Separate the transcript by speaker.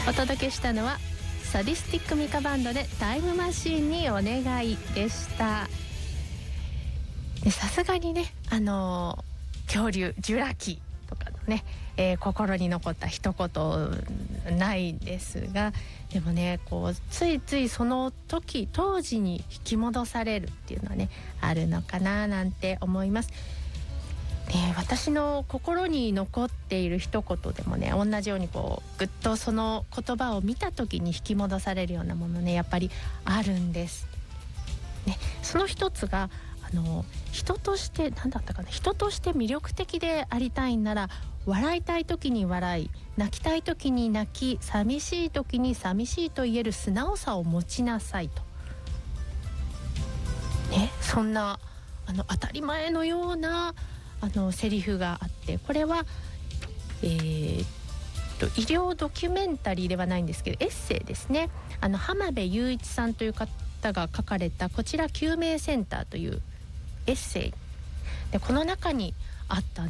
Speaker 1: お届けしたのはサディスティックミカバンドでタイムマシーンにお願いでした。さすがにね恐竜ジュラ紀とかのね、心に残った一言ないですが、でもねついついその時当時に引き戻されるっていうのはねあるのかななんて思います。私の心に残っている一言でもね、同じようにぐっとその言葉を見た時に引き戻されるようなものね、やっぱりあるんです、ね、その一つが人として人として魅力的でありたいなら、笑いたい時に笑い、泣きたい時に泣き、寂しい時に寂しいと言える素直さを持ちなさいと、ね、そんな当たり前のようなセリフがあって、これは医療ドキュメンタリーではないんですけどエッセイですね。浜辺雄一さんという方が書かれたこちら救命センターというエッセイで、この中にあった